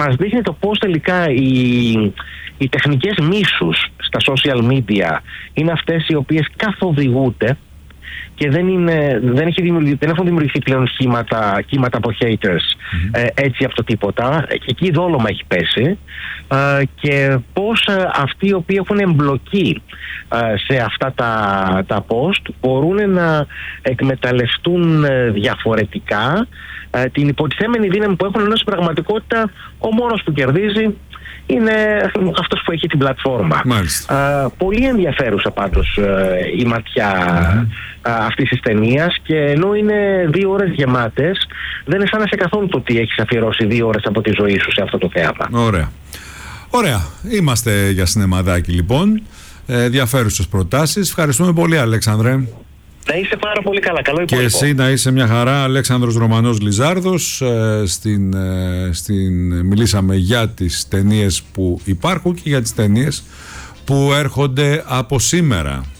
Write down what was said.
μας δείχνει το πώς τελικά οι τεχνικές μίσους στα social media είναι αυτές οι οποίες καθοδηγούνται και δεν έχουν δημιουργηθεί πλέον κύματα από haters έτσι από το τίποτα. Και εκεί δόλωμα έχει πέσει, και πώς αυτοί οι οποίοι έχουν εμπλοκή σε αυτά τα post μπορούν να εκμεταλλευτούν διαφορετικά την υποτιθέμενη δύναμη που έχουν, ενώ στην πραγματικότητα ο μόνος που κερδίζει είναι αυτός που έχει την πλατφόρμα. Πολύ ενδιαφέρουσα πάντως η ματιά αυτής της ταινίας, και ενώ είναι 2 ώρες γεμάτες, δεν αισθάνεσαι καθόλου το ότι έχεις αφιερώσει 2 ώρες από τη ζωή σου σε αυτό το θέαμα. Ωραία. Είμαστε για σινεμαδάκι λοιπόν. Ενδιαφέρουσες προτάσεις. Ευχαριστούμε πολύ, Αλέξανδρε. Να είσαι πάρα πολύ καλά. Καλό υπόλοιπο. Και εσύ να είσαι μια χαρά. Αλέξανδρος Ρωμανός Λιζάρδος. Μιλήσαμε για τις ταινίες που υπάρχουν και για τις ταινίες που έρχονται από σήμερα.